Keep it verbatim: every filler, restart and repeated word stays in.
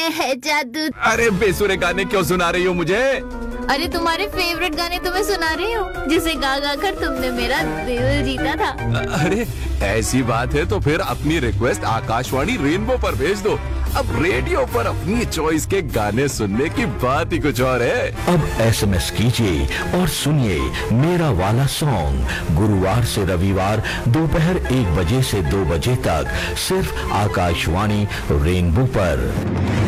में है जादू। अरे बेसुरे गाने क्यों सुना रही हो मुझे? अरे तुम्हारे फेवरेट गाने तुम्हें सुना रही हूँ, जिसे गा गा कर तुमने मेरा दिल जीता था। अरे ऐसी बात है तो फिर अपनी रिक्वेस्ट आकाशवाणी रेनबो पर भेज दो। अब रेडियो पर अपनी चॉइस के गाने सुनने की बात ही कुछ और है। अब एसएमएस कीजिए और सुनिए मेरा वाला सॉन्ग गुरुवार से रविवार दोपहर एक बजे से दो बजे तक सिर्फ आकाशवाणी रेनबो पर।